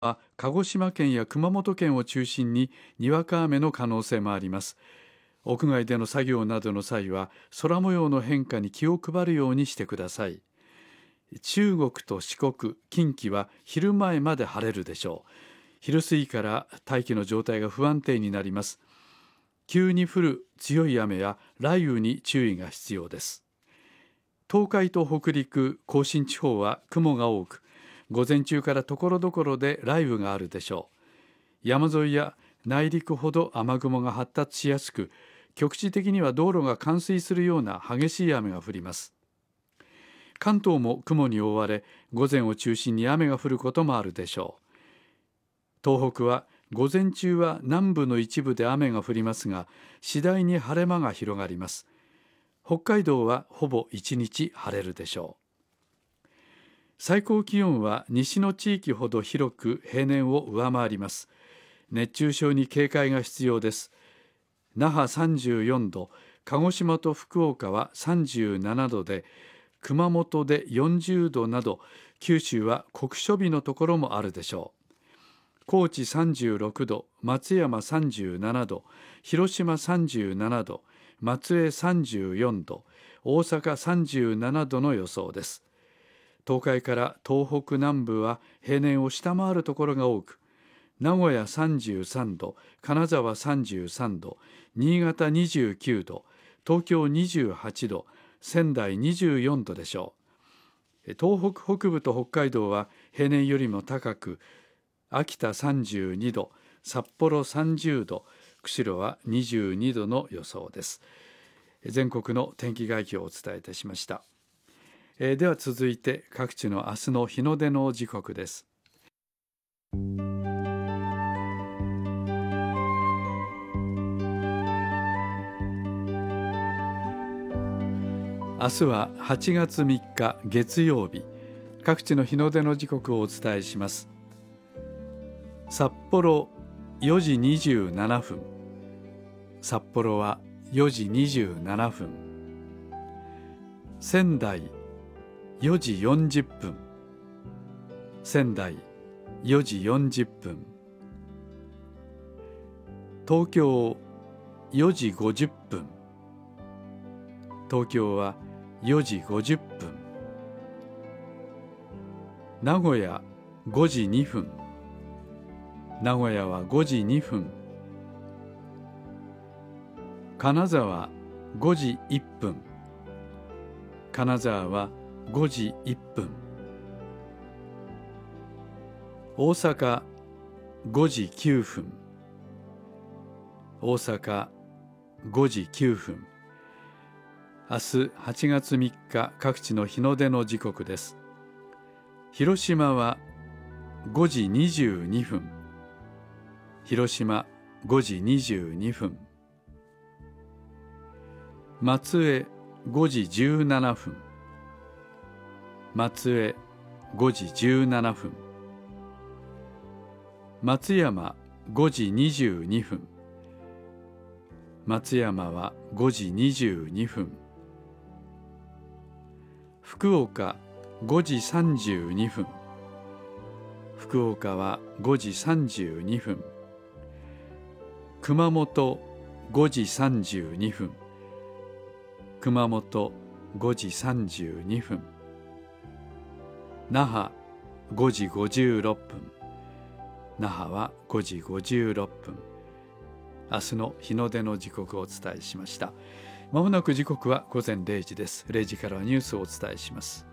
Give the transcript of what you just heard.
鹿児島県や熊本県を中心ににわか雨の可能性もあります。屋外での作業などの際は空模様の変化に気を配るようにしてください。中国と四国、近畿は昼前まで晴れるでしょう。昼過ぎから大気の状態が不安定になります。急に降る強い雨や雷雨に注意が必要です。東海と北陸、甲信地方は雲が多く、午前中からところどころで雷雨があるでしょう。山沿いや内陸ほど雨雲が発達しやすく、局地的には道路が冠水するような激しい雨が降ります。関東も雲に覆われ、午前を中心に雨が降ることもあるでしょう。東北は午前中は南部の一部で雨が降りますが、次第に晴れ間が広がります。北海道はほぼ一日晴れるでしょう。最高気温は西の地域ほど広く平年を上回ります。熱中症に警戒が必要です。那覇34度、鹿児島と福岡は37度で、熊本で40度など、九州は酷暑日のところもあるでしょう。高知36度、松山37度、広島37度、松江34度、大阪37度の予想です。東海から東北南部は平年を下回るところが多く、名古屋33度、金沢33度、新潟29度、東京28度、仙台24度でしょう。東北北部と北海道は平年よりも高く、秋田32度、札幌30度、釧路は22度の予想です。全国の天気概況をお伝えいたしました。では続いて各地の明日の日の出の時刻です。明日は8月3日月曜日、各地の日の出の時刻をお伝えします。札幌4時27分、札幌は4時27分。仙台4時40分、仙台4時40分。東京4時50分、東京は4時50分。名古屋5時2分、名古屋は5時2分。金沢5時1分、金沢は5時1分。大阪5時9分、大阪5時9分。明日8月3日各地の日の出の時刻です。広島は5時22分、広島5時22分。松江5時17分、松江5時17分。松山5時22分、松山は5時22分。福岡5時32分、福岡は5時32分。熊本5時32分、熊本5時32分。那覇5時56分、那覇は5時56分。明日の日の出の時刻をお伝えしました。まもなく時刻は午前0時です。0時からはニュースをお伝えします。